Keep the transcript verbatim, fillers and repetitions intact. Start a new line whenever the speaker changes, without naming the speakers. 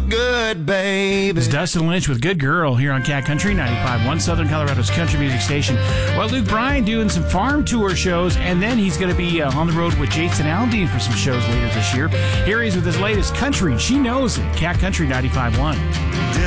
good, baby.
It's Dustin Lynch with Good Girl here on Cat Country ninety-five point one, Southern Colorado's country music station. Well, Luke Bryan doing some farm tour shows, and then he's going to be uh, on the road with Jason Aldean for some shows later this year. Here he is with his latest country. She knows it. Cat Country ninety-five point one.